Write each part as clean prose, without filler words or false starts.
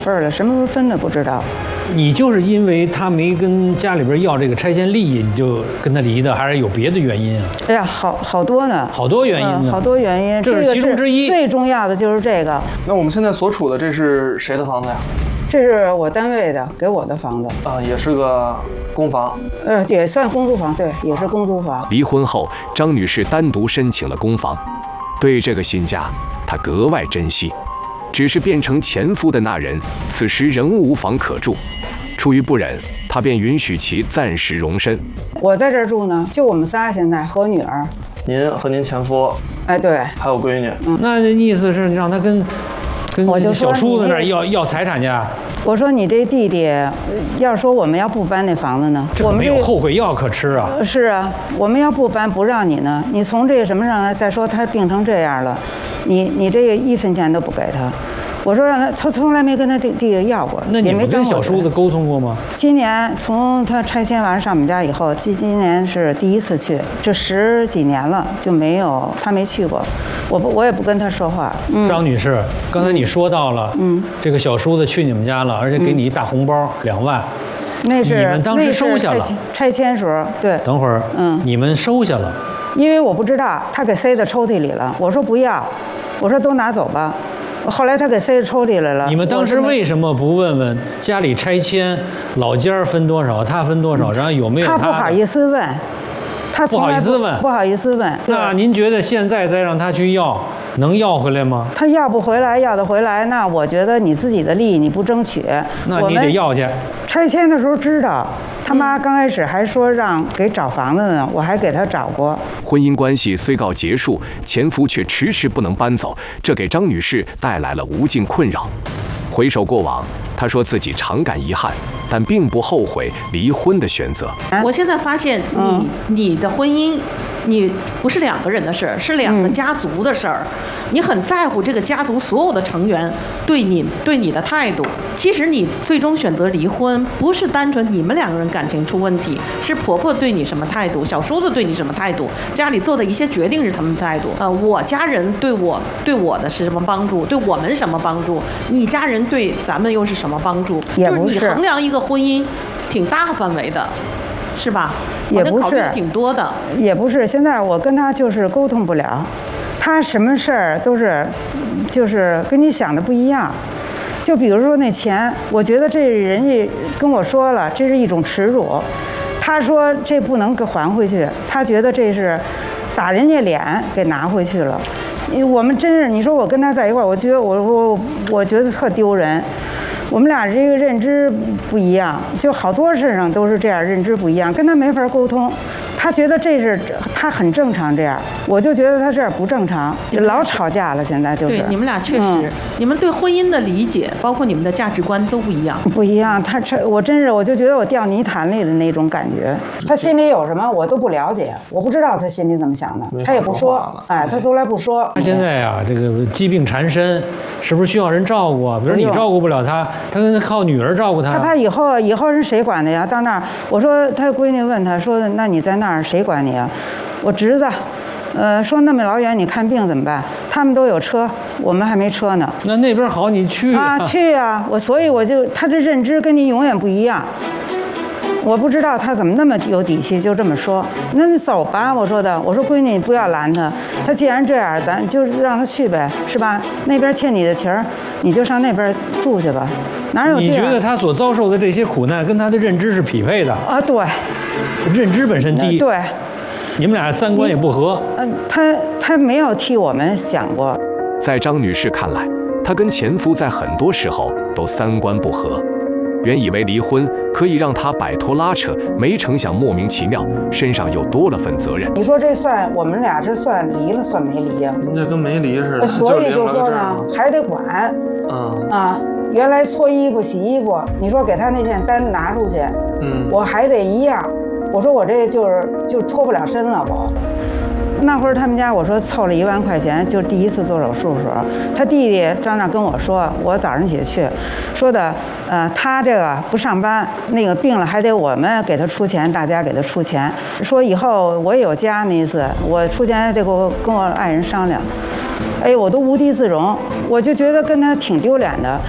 份了，什么时候分的不知道。 你就是因为他没跟家里边要这个拆迁利益，你就跟他离的，还是有别的原因啊？ 哎呀，好多呢， 好多原因呢， 好多原因， 这是其中之一。 最重要的就是这个。 那我们现在所处的这是谁的房子呀？ 这是我单位的给我的房子啊，也是个公房。 也算公租房，对，也是公租房。 离婚后，张女士单独申请了公房，对这个新家，她格外珍惜。只是变成前夫的那人，此时仍无房可住，出于不忍，她便允许其暂时容身。 我在这儿住呢，就我们仨现在和我女儿。 您和您前夫？ 哎，对， 还有闺女。 那意思是让他跟小叔子那儿要财产去？ 我说你这弟弟，要说我们要不搬那房子呢， 我们没有后悔药可吃啊。 是啊，我们要不搬不让你呢，你从这个什么上来？再说他病成这样了，你这个1分钱都不给他。我说让他从来没跟他弟弟要过。 那你们跟小叔子沟通过吗？ 今年从他拆迁完上我们家以后，今年是第1次去，这10几年了就没有，他没去过。我也不跟他说话。 张女士，刚才你说到了，这个小叔子去你们家了，而且给你一大红包2万， 那是你们当时收下了。 拆迁时候，对。 等会儿，你们收下了， 因为我不知道，他给塞到抽屉里了。我说不要，我说都拿走吧。后来他给塞抽屉来了。 你们当时为什么不问问家里拆迁老家分多少，他分多少，然后有没有他？ 他不好意思问。他不好意思问， 不好意思问。 那您觉得现在再让他去要，能要回来吗？ 他要不回来，要得回来，那我觉得你自己的利益你不争取， 那你得要去。 拆迁的时候知道，他妈刚开始还说让给找房子呢，我还给他找过。 婚姻关系虽告结束，前夫却迟迟不能搬走，这给张女士带来了无尽困扰。回首过往，她说自己常感遗憾，但并不后悔离婚的选择。 我现在发现你的婚姻，你不是2个人的事儿，是2个家族的事儿。你很在乎这个家族所有的成员对你的态度。其实你最终选择离婚，不是单纯你们2个人感情出问题，是婆婆对你什么态度，小叔子对你什么态度，家里做的一些决定是他们的态度。我家人对我的是什么帮助，对我们什么帮助，你家人对咱们又是什么帮助？就是你衡量一个婚姻，挺大范围的。是吧？ 也不是， 挺多的。 也不是，现在我跟他就是沟通不了，他什么事儿都是，就是跟你想的不一样。就比如说那钱，我觉得这人家跟我说了，这是一种耻辱。他说这不能给还回去，他觉得这是打人家脸给拿回去了。我们真是，你说我跟他在一块儿，我觉得我觉得特丢人。我们俩这个认知不一样，就好多事上都是这样，认知不一样，跟他没法沟通。他觉得这是他很正常这样，我就觉得他这样不正常，老吵架了。现在就是对你们俩确实，你们对婚姻的理解，包括你们的价值观都不一样。 不一样，我就觉得我掉泥潭里的那种感觉。他心里有什么我都不了解，我不知道他心里怎么想的，他也不说，哎，他从来不说。 他现在啊，这个疾病缠身，是不是需要人照顾啊？比如你照顾不了他，他靠女儿照顾他。 他以后人谁管的呀？到那儿，我说他闺女问他说：“那你在那儿谁管你啊？”我侄子，说那么老远你看病怎么办？他们都有车，我们还没车呢。 那边好，你去啊？去啊！所以他这认知跟你永远不一样。我不知道他怎么那么有底气，就这么说。那你走吧，我说闺女你不要拦他，他既然这样，咱就让他去呗，是吧？那边欠你的情儿，你就上那边住去吧。哪有这样？ 你觉得他所遭受的这些苦难跟他的认知是匹配的啊？对， 认知本身低。 对， 你们俩3观也不合。 他没有替我们想过。 在张女士看来，她跟前夫在很多时候都3观不合。原以为离婚可以让他摆脱拉扯，没成想莫名其妙身上又多了份责任。 你说这算我们俩这算离了算没离呀？ 这跟没离似的。 所以就说呢，还得管。原来搓衣服、洗衣服，你说给他那件单拿出去，我还得一样。我说我这就脱不了身了，我。那会儿他们家我说凑了1万块钱，就第1次做手术的时候，他弟弟在那跟我说，我早上起来去，说的，他这个不上班，那个病了还得我们给他出钱，大家给他出钱，说以后我也有家那意思，我出钱得跟我爱人商量。哎，我都无地自容，我就觉得跟他挺丢脸的。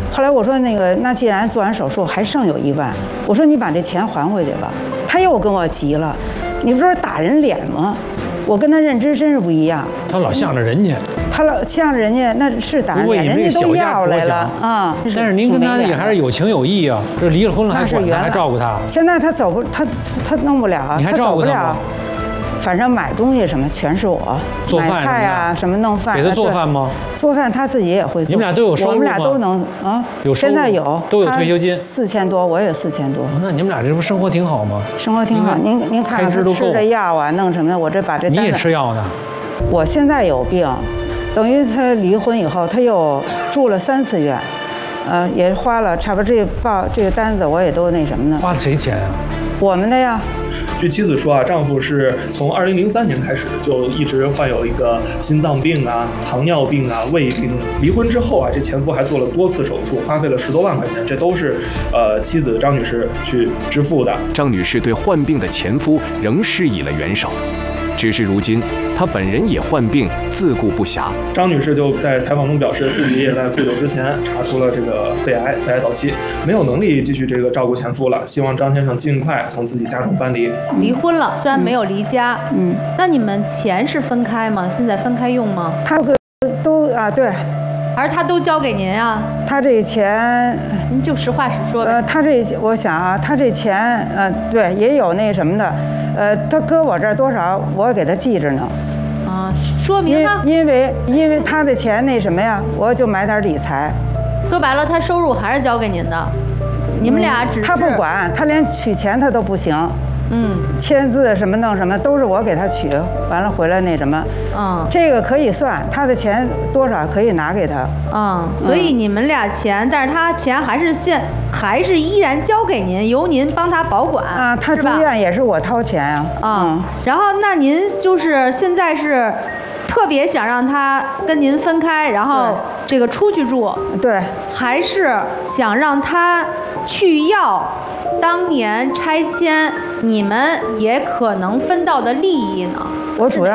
后来我说那既然做完手术还剩有1万，我说你把这钱还回去吧。他又跟我急了，你不是打人脸吗？我跟他认知真是不一样。 他老向着人家， 他老向着人家，那是打人脸，人家都要来了啊。 但是您跟他也还是有情有义啊，这离了婚了还管他，还照顾他。 现在他走不，他弄不了， 你还照顾他吗？ 反正买东西什么全是我， 做饭买菜啊什么弄饭。 给他做饭吗？ 做饭他自己也会做。 你们俩都有收入吗？ 我们俩都能啊， 有收入。 现在有， 都有退休金 ，4000多，我也4000多。 那你们俩这不生活挺好吗？ 生活挺好。您看他吃的药啊，弄什么的，我这把这。 你也吃药呢？ 我现在有病，等于他离婚以后，他又住了3次院，也花了差不多这个单子我也都那什么呢？ 花谁钱啊？ 我们的呀。 据妻子说啊，丈夫是从2003年开始就一直患有一个心脏病啊、糖尿病啊、胃病。离婚之后啊，这前夫还做了多次手术，花费了10多万块钱，这都是妻子张女士去支付的。 张女士对患病的前夫仍施以了援手。只是如今，她本人也患病，自顾不暇。 张女士就在采访中表示，自己也在不久之前查出了这个肺癌早期，没有能力继续这个照顾前夫了，希望张先生尽快从自己家中搬离。 离婚了，虽然没有离家，那你们钱是分开吗？现在分开用吗？ 他都啊，对。 还是他都交给您啊？ 他这钱， 您就实话实说呗。 他这我想啊，他这钱，对，也有那什么的，他搁我这儿多少，我给他记着呢。 啊，说明他因为他的钱那什么呀，我就买点理财。 说白了，他收入还是交给您的，你们俩只是他不管，他连取钱他都不行。签字什么弄什么都是我给他取，完了回来那什么，这个可以算，他的钱多少可以拿给他， 所以你们俩钱，但是他钱还是依然交给您，由您帮他保管啊，他住院也是我掏钱啊， 然后那您就是现在是特别想让他跟您分开，然后这个出去住， 对， 还是想让他去要当年拆迁你们也可能分到的利益呢？ 我主要